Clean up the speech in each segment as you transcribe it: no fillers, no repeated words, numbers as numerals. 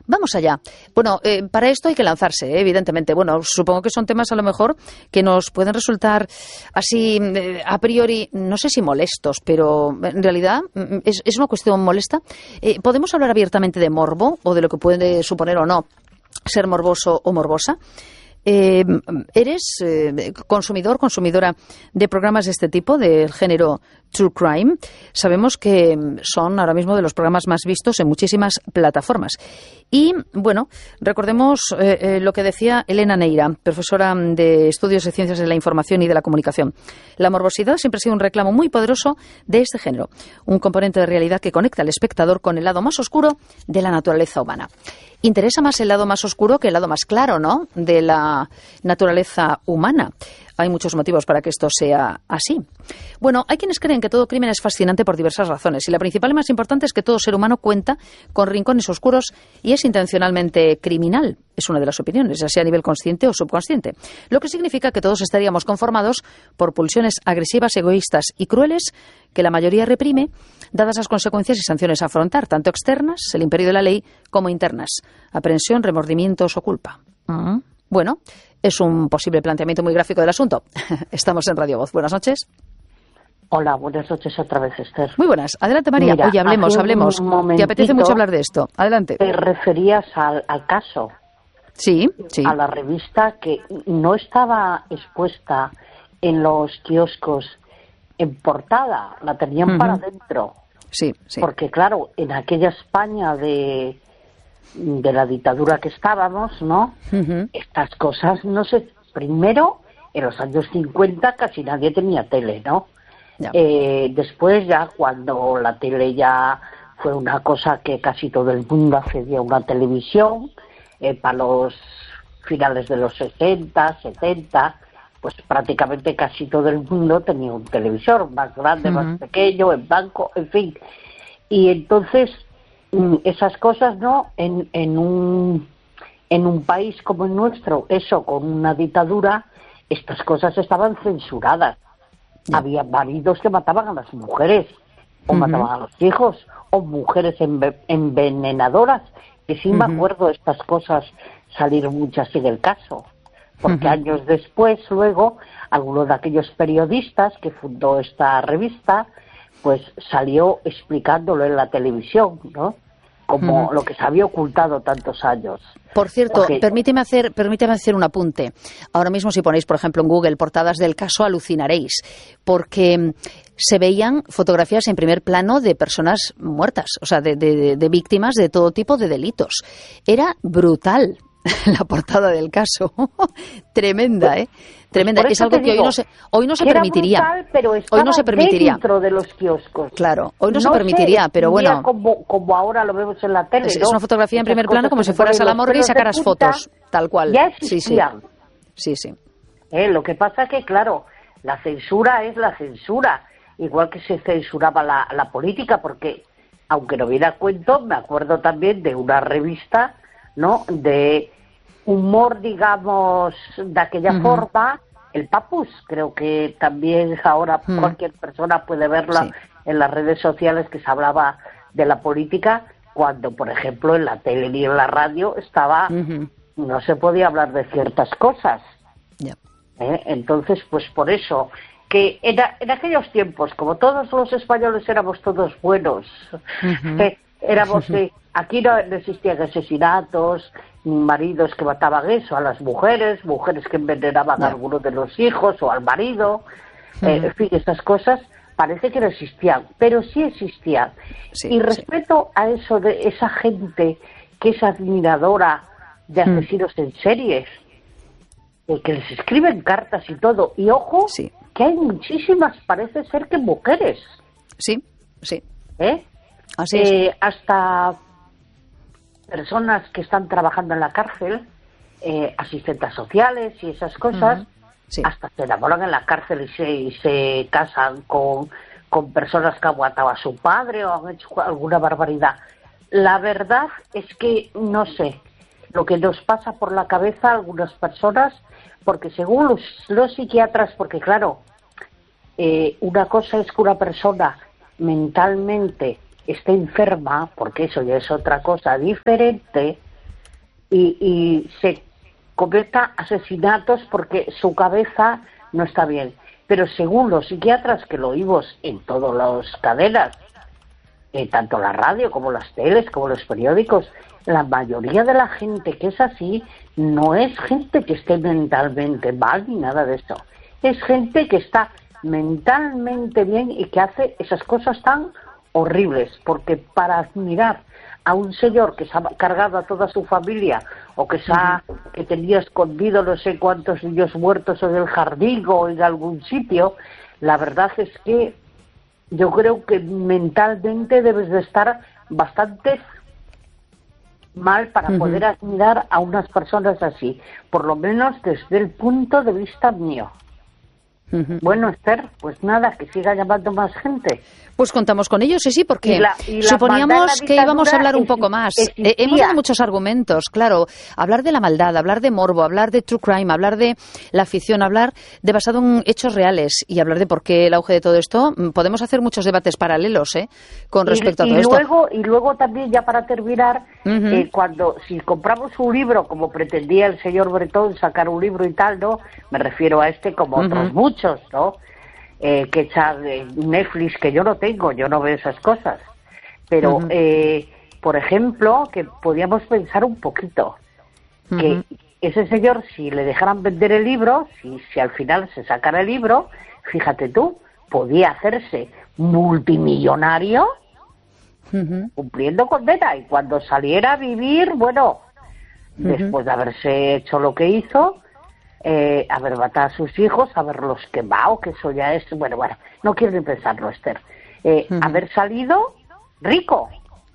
Vamos allá. Bueno, para esto hay que lanzarse, evidentemente. Bueno, supongo que son temas a lo mejor que nos pueden resultar así a priori, no sé si molestos, pero en realidad es una cuestión molesta. ¿Podemos hablar abiertamente de morbo o de lo que puede suponer o no ser morboso o morbosa? ¿Eres consumidora de programas de este tipo, del género True Crime? Sabemos que son ahora mismo de los programas más vistos en muchísimas plataformas. Y, bueno, recordemos lo que decía Elena Neira, profesora de Estudios de Ciencias de la Información y de la Comunicación. La morbosidad siempre ha sido un reclamo muy poderoso de este género, un componente de realidad que conecta al espectador con el lado más oscuro de la naturaleza humana. Interesa más el lado más oscuro que el lado más claro, ¿no?, de la naturaleza humana. Hay muchos motivos para que esto sea así. Bueno, hay quienes creen que todo crimen es fascinante por diversas razones, y la principal y más importante es que todo ser humano cuenta con rincones oscuros y es intencionalmente criminal. Es una de las opiniones, ya sea a nivel consciente o subconsciente. Lo que significa que todos estaríamos conformados por pulsiones agresivas, egoístas y crueles que la mayoría reprime, dadas las consecuencias y sanciones a afrontar, tanto externas, el imperio de la ley, como internas, aprehensión, remordimientos o culpa. Bueno, es un posible planteamiento muy gráfico del asunto. Estamos en Radio Voz. Buenas noches. Hola, buenas noches otra vez, Esther. Muy buenas. Adelante, María. Mira, oye, hablemos. ¿Te apetece mucho hablar de esto? Adelante. Te referías al caso. Sí. A la revista que no estaba expuesta en los kioscos en portada, la tenían para adentro. Sí. Porque, claro, en aquella España de la dictadura que estábamos, ¿no? Estas cosas, no sé, primero, en los años 50 casi nadie tenía tele, ¿no? Ya. Después ya cuando la tele ya fue una cosa que casi todo el mundo accedía a una televisión, para los finales de los 60, 70, pues prácticamente casi todo el mundo tenía un televisor, más grande, más pequeño, en blanco, en fin. Y entonces esas cosas, ¿no? En un país como el nuestro, eso con una dictadura, estas cosas estaban censuradas. Ya. Había maridos que mataban a las mujeres, o mataban a los hijos, o mujeres envenenadoras, que sí me acuerdo de estas cosas salir muchas en el caso. Porque años después, luego, alguno de aquellos periodistas que fundó esta revista, pues salió explicándolo en la televisión, ¿no? Como lo que se había ocultado tantos años. Por cierto, permíteme hacer un apunte. Ahora mismo, si ponéis, por ejemplo, en Google portadas del caso, alucinaréis, porque se veían fotografías en primer plano de personas muertas, o sea, de víctimas de todo tipo de delitos. Era brutal la portada del caso. Tremenda, ¿eh? Tremenda. Es algo que hoy no se permitiría. Brutal, pero hoy no se permitiría. Dentro de los kioscos. Claro, hoy no se permitiría, pero bueno. Como ahora lo vemos en la tele. Es una fotografía en primer plano como si fueras a la morgue y sacaras fotos, tal cual. Ya existían. Sí. Lo que pasa que, claro, la censura es la censura. Igual que se censuraba la política, porque, aunque no viera cuento, me acuerdo también de una revista, ¿no?, de humor, digamos, de aquella forma, el Papus, creo que también ahora cualquier persona puede verla en las redes sociales, que se hablaba de la política, cuando, por ejemplo, en la tele y en la radio estaba, no se podía hablar de ciertas cosas. Entonces, pues por eso, que en aquellos tiempos, como todos los españoles éramos todos buenos, éramos aquí no existían asesinatos, ni maridos que mataban eso a las mujeres que envenenaban a alguno de los hijos o al marido, en fin, esas cosas parece que no existían, pero sí existían. Y respecto a eso de esa gente que es admiradora de asesinos en series, que les escriben cartas y todo, y ojo, que hay muchísimas, parece ser que mujeres. Sí. Así es. Hasta personas que están trabajando en la cárcel, asistentes sociales y esas cosas, hasta se enamoran en la cárcel y se casan con personas que han matado a su padre o han hecho alguna barbaridad. La verdad es que no sé lo que nos pasa por la cabeza a algunas personas, porque según los psiquiatras, porque claro, una cosa es que una persona mentalmente esté enferma, porque eso ya es otra cosa diferente, y se cometa asesinatos porque su cabeza no está bien. Pero según los psiquiatras, que lo oímos en todas las cadenas, tanto la radio como las teles, como los periódicos, la mayoría de la gente que es así no es gente que esté mentalmente mal ni nada de eso. Es gente que está mentalmente bien y que hace esas cosas tan horribles, porque para admirar a un señor que se ha cargado a toda su familia o que tenía escondido no sé cuántos niños muertos en el jardín o en algún sitio, la verdad es que yo creo que mentalmente debes de estar bastante mal para poder admirar a unas personas así, por lo menos desde el punto de vista mío. Bueno, Esther, pues nada, que siga llamando más gente. Pues contamos con ellos, sí, porque suponíamos que íbamos a hablar un poco más. Hemos dado muchos argumentos, claro. Hablar de la maldad, hablar de morbo, hablar de true crime, hablar de la afición, hablar de basado en hechos reales y hablar de por qué el auge de todo esto. Podemos hacer muchos debates paralelos, con respecto a todo esto. Y luego también, ya para terminar, si compramos un libro, como pretendía el señor Bretón sacar un libro y tal, ¿no? Me refiero a este como otros muchos, ¿no? Que echa Netflix, que yo no tengo, yo no veo esas cosas. Pero, por ejemplo, que podíamos pensar un poquito que ese señor, si le dejaran vender el libro, si al final se sacara el libro, fíjate tú, podía hacerse multimillonario cumpliendo condena, y cuando saliera a vivir, bueno, después de haberse hecho lo que hizo, haber matado a sus hijos, haberlos quemado, que eso ya es, bueno, no quiero ni pensarlo, Esther, haber salido rico,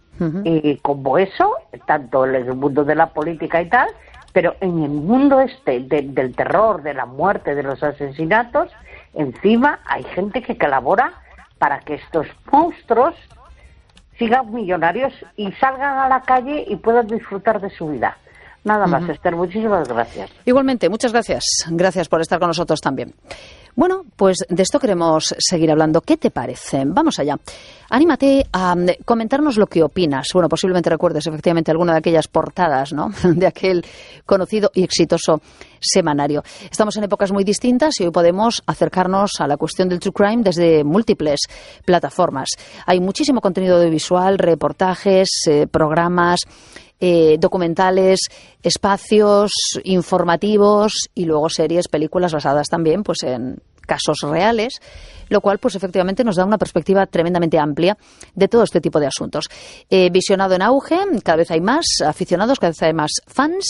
y como eso, tanto en el mundo de la política y tal, pero en el mundo del terror, de la muerte, de los asesinatos, encima hay gente que colabora para que estos monstruos sigan millonarios y salgan a la calle y puedan disfrutar de su vida. Nada más, Esther, muchísimas gracias. Igualmente, muchas gracias. Gracias por estar con nosotros también. Bueno, pues de esto queremos seguir hablando. ¿Qué te parece? Vamos allá. Anímate a comentarnos lo que opinas. Bueno, posiblemente recuerdes efectivamente alguna de aquellas portadas, ¿no? De aquel conocido y exitoso semanario. Estamos en épocas muy distintas y hoy podemos acercarnos a la cuestión del true crime desde múltiples plataformas. Hay muchísimo contenido audiovisual, reportajes, programas, documentales, espacios informativos y luego series, películas basadas también pues en casos reales, lo cual pues efectivamente nos da una perspectiva tremendamente amplia de todo este tipo de asuntos. Visionado en auge, cada vez hay más aficionados, cada vez hay más fans.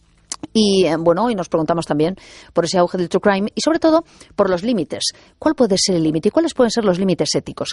Y bueno, hoy nos preguntamos también por ese auge del true crime y sobre todo por los límites. ¿Cuál puede ser el límite y cuáles pueden ser los límites éticos?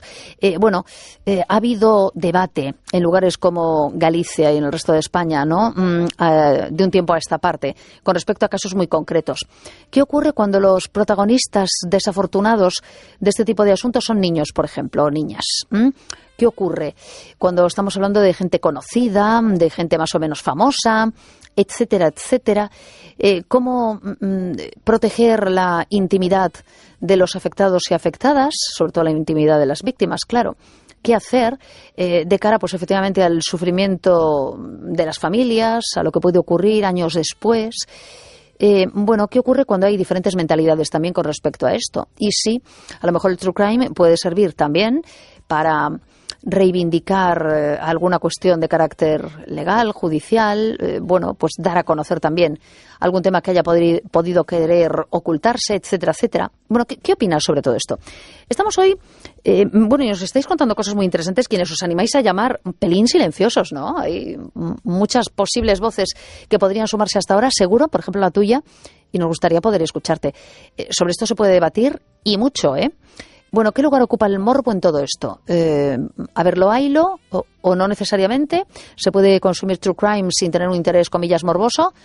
Ha habido debate en lugares como Galicia y en el resto de España, ¿no? De un tiempo a esta parte, con respecto a casos muy concretos. ¿Qué ocurre cuando los protagonistas desafortunados de este tipo de asuntos son niños, por ejemplo, o niñas? ¿Qué ocurre cuando estamos hablando de gente conocida, de gente más o menos famosa, etcétera, etcétera? ¿Cómo proteger la intimidad de los afectados y afectadas, sobre todo la intimidad de las víctimas, claro? ¿Qué hacer de cara, pues efectivamente, al sufrimiento de las familias, a lo que puede ocurrir años después? ¿Qué ocurre cuando hay diferentes mentalidades también con respecto a esto? Y sí, a lo mejor el true crime puede servir también para reivindicar alguna cuestión de carácter legal, judicial, pues dar a conocer también algún tema que haya podido querer ocultarse, etcétera, etcétera. Bueno, ¿qué opinas sobre todo esto? Estamos hoy, y os estáis contando cosas muy interesantes, quienes os animáis a llamar un pelín silenciosos, ¿no? Hay muchas posibles voces que podrían sumarse hasta ahora, seguro, por ejemplo la tuya, y nos gustaría poder escucharte. Sobre esto se puede debatir, y mucho, Bueno, ¿qué lugar ocupa el morbo en todo esto? ¿Lo haylo o no necesariamente? ¿Se puede consumir true crime sin tener un interés, comillas, morboso?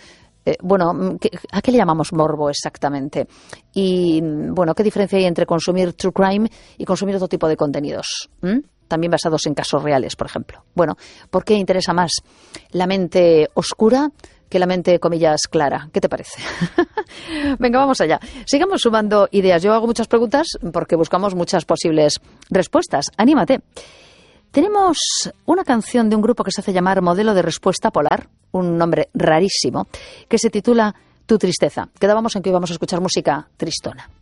¿A qué le llamamos morbo exactamente? Y, ¿qué diferencia hay entre consumir true crime y consumir otro tipo de contenidos? También basados en casos reales, por ejemplo. Bueno, ¿por qué interesa más la mente oscura que la mente, comillas, clara? ¿Qué te parece? Venga, vamos allá. Sigamos sumando ideas. Yo hago muchas preguntas porque buscamos muchas posibles respuestas. Anímate. Tenemos una canción de un grupo que se hace llamar Modelo de Respuesta Polar, un nombre rarísimo, que se titula Tu Tristeza. Quedábamos en que íbamos a escuchar música tristona.